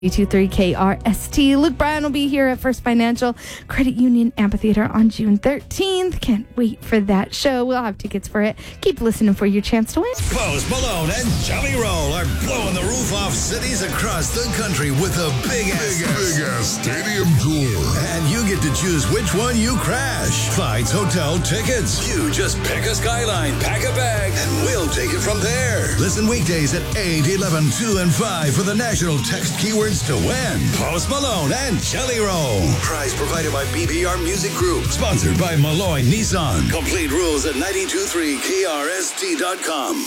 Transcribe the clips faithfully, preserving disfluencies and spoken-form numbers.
two three K R S T. Luke Bryan will be here at First Financial Credit Union Amphitheater on June thirteenth. Can't wait for that show. We'll have tickets for it. Keep listening for your chance to win. Post Malone and Jelly Roll are blowing the roof off cities across the country with a big ass, big ass, big ass stadium tour. And you get to choose which one you crash. Finds hotel tickets. You just pick a skyline, pack a bag, and we'll take it from there. Listen weekdays at eight, eleven, two, and five for the national text keyword to win. Post Malone and Jelly Roll. Prize provided by B B R Music Group. Sponsored by Malloy Nissan. Complete rules at nine two three K R S T dot com.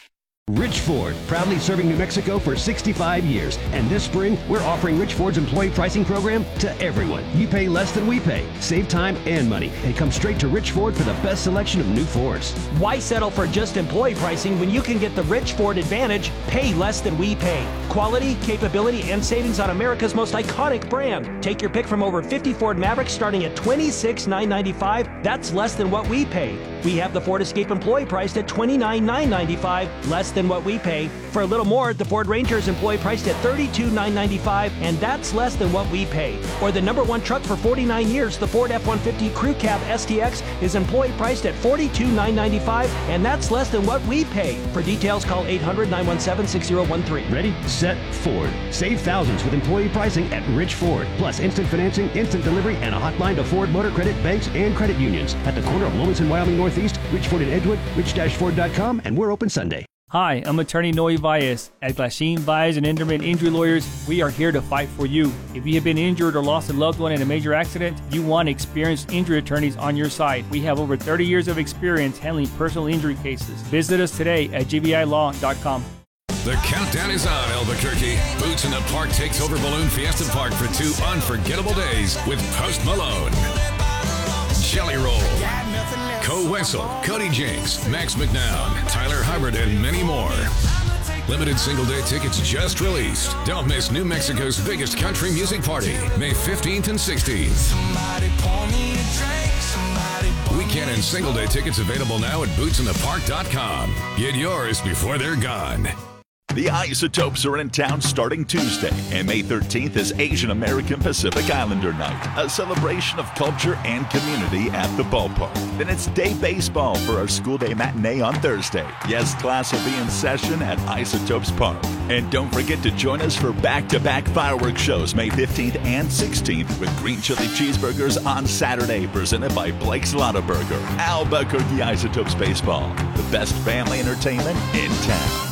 Rich Ford, proudly serving New Mexico for sixty-five years. And this spring, we're offering Rich Ford's employee pricing program to everyone. You pay less than we pay. Save time and money. And come straight to Rich Ford for the best selection of new Fords. Why settle for just employee pricing when you can get the Rich Ford Advantage, pay less than we pay? Quality, capability, and savings on America's most iconic brand. Take your pick from over fifty Ford Mavericks starting at twenty-six thousand nine hundred ninety-five dollars. That's less than what we pay. We have the Ford Escape employee priced at twenty-nine thousand nine hundred ninety-five dollars, less than what we pay. For a little more, the Ford Ranger is employee priced at thirty-two thousand nine hundred ninety-five dollars, and that's less than what we pay. Or the number one truck for forty-nine years, the Ford F one fifty Crew Cab S T X is employee priced at forty-two thousand nine hundred ninety-five dollars, and that's less than what we pay. For details, call eight hundred, nine one seven, six zero one three. Ready, set, Ford. Save thousands with employee pricing at Rich Ford. Plus instant financing, instant delivery, and a hotline to Ford Motor Credit, banks, and credit unions. At the corner of Lomas and Wyoming Northeast, Rich Ford in Edgewood, rich dash ford dot com, and we're open Sunday. Hi, I'm attorney Noe Valles. At Glasheen, Valles and Enderman Injury Lawyers, we are here to fight for you. If you have been injured or lost a loved one in a major accident, you want experienced injury attorneys on your side. We have over thirty years of experience handling personal injury cases. Visit us today at g v i law dot com. The countdown is on, Albuquerque. Boots in the Park takes over Balloon Fiesta Park for two unforgettable days with Post Malone, Jelly Roll, Co Wessel, Cody Jinks, Max McNown, Tyler Hubbard, and many more. Limited single-day tickets just released. Don't miss New Mexico's biggest country music party, May fifteenth and sixteenth. Weekend and single-day tickets available now at boots in the park dot com. Get yours before they're gone. The Isotopes are in town starting Tuesday, and May thirteenth is Asian American Pacific Islander Night, a celebration of culture and community at the ballpark. Then it's day baseball for our school day matinee on Thursday. Yes, class will be in session at Isotopes Park. And don't forget to join us for back-to-back fireworks shows May fifteenth and sixteenth with green chili cheeseburgers on Saturday, presented by Blake's Lotta Burger. Albuquerque Isotopes Baseball, the best family entertainment in town.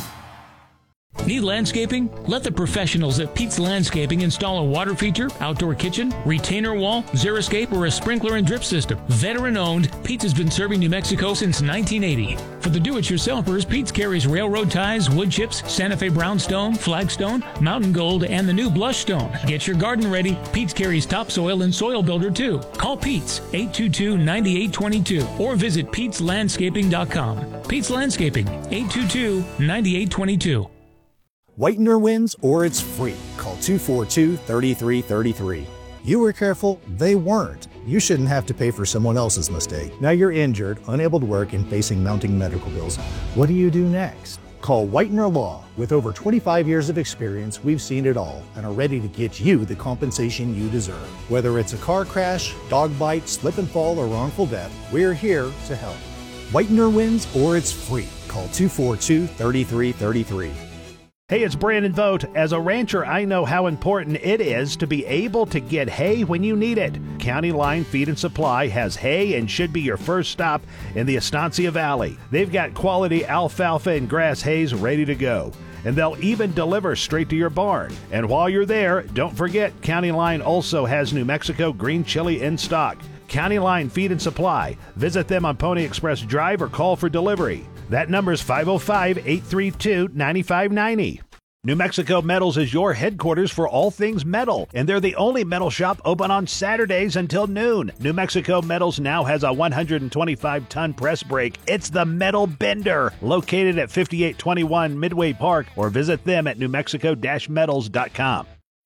Need landscaping? Let the professionals at Pete's Landscaping install a water feature, outdoor kitchen, retainer wall, xeriscape, or a sprinkler and drip system. Veteran-owned, Pete's has been serving New Mexico since nineteen eighty. For the do-it-yourselfers, Pete's carries railroad ties, wood chips, Santa Fe brownstone, flagstone, mountain gold, and the new blush stone. Get your garden ready. Pete's carries topsoil and soil builder, too. Call Pete's, eight two two, nine eight two two, or visit pete's landscaping dot com. Pete's Landscaping, eight two two, nine eight two two. Whitener wins or it's free. Call two four two, three three three three. You were careful, they weren't. You shouldn't have to pay for someone else's mistake. Now you're injured, unable to work, and facing mounting medical bills. What do you do next? Call Whitener Law. With over twenty-five years of experience, we've seen it all and are ready to get you the compensation you deserve. Whether it's a car crash, dog bite, slip and fall, or wrongful death, we're here to help. Whitener wins or it's free. Call two four two, three three three three. Hey, it's Brandon Vogt. As a rancher, I know how important it is to be able to get hay when you need it. County Line Feed and Supply has hay and should be your first stop in the Estancia Valley. They've got quality alfalfa and grass hays ready to go, and they'll even deliver straight to your barn. And while you're there, don't forget County Line also has New Mexico green chili in stock. County Line Feed and Supply. Visit them on Pony Express Drive or call for delivery. That number is five oh five, eight three two, nine five nine oh. New Mexico Metals is your headquarters for all things metal, and they're the only metal shop open on Saturdays until noon. New Mexico Metals now has a one hundred twenty-five ton press brake. It's the Metal Bender, located at fifty-eight twenty-one Midway Park, or visit them at new mexico dash metals dot com.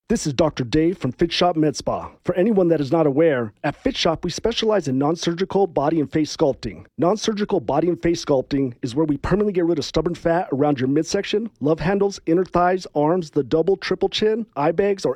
This is Doctor Dave from Fit Shop Med Spa. For anyone that is not aware, at Fit Shop we specialize in non-surgical body and face sculpting. Non-surgical body and face sculpting is where we permanently get rid of stubborn fat around your midsection, love handles, inner thighs, arms, the double, triple chin, eye bags, or